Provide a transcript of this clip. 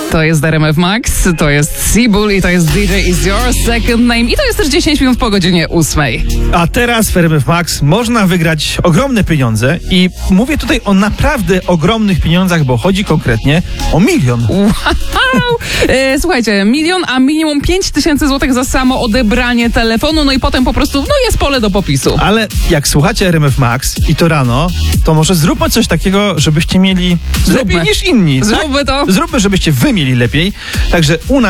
To jest RMF Max, to jest Seabull i to jest DJ Is Your Second Name. I to jest też 10 minut po godzinie 8. A teraz w RMF Max można wygrać ogromne pieniądze i mówię tutaj o naprawdę ogromnych pieniądzach, bo chodzi konkretnie o 1 000 000. Wow! Słuchajcie, 1 000 000, a minimum 5000 złotych za samo odebranie telefonu, no i potem po prostu, jest pole do popisu. Ale jak słuchacie RMF Max i to rano, to może zróbmy coś takiego, żebyście mieli lepiej niż inni. Zróbmy to. Zróbmy, żebyście wy mieli lepiej. Także u nas